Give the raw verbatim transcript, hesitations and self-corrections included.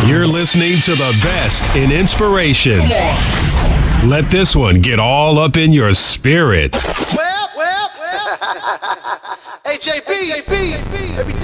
You're listening to the best in inspiration. Let this one get all up in your spirit. Well, well, well. Hey, J B, J B, J B.